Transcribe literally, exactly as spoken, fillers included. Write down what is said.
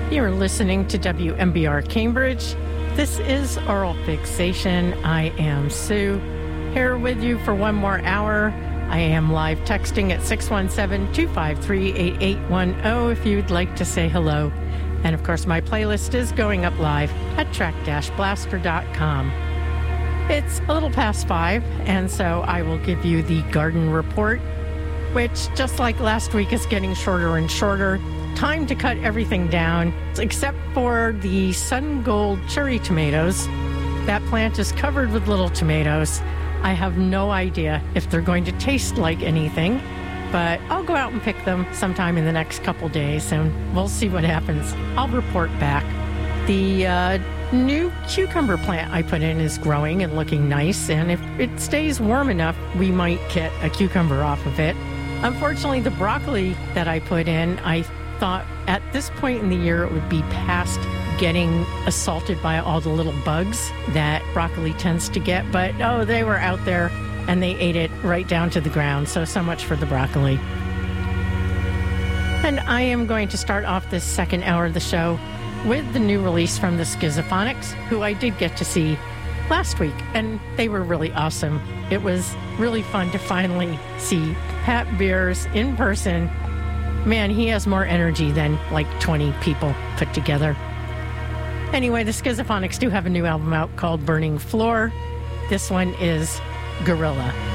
You're listening to W M B R Cambridge. This is Oral Fixation. I am Sue, here with you for one more hour. I am live texting at six one seven, two five three, eight eight one zero if you'd like to say hello. And of course, my playlist is going up live at track dash blaster dot com. It's a little past five, and so I will give you the garden report, which, just like last week, is getting shorter and shorter. Time to cut everything down, except for the Sun Gold cherry tomatoes. That plant is covered with little tomatoes. I have no idea if they're going to taste like anything, but I'll go out and pick them sometime in the next couple days, and we'll see what happens. I'll report back. The uh, new cucumber plant I put in is growing and looking nice, and if it stays warm enough, we might get a cucumber off of it. Unfortunately, the broccoli that I put in, I thought at this point in the year it would be past getting assaulted by all the little bugs that broccoli tends to get, but oh, they were out there and they ate it right down to the ground. So, so much for the broccoli. And I am going to start off this second hour of the show with the new release from the Schizophonics, who I did get to see last week, and they were really awesome. It was really fun to finally see Pat Beers in person. Man, he has more energy than like twenty people put together. Anyway, the Schizophonics do have a new album out called Burning Floor. This one is Gorilla.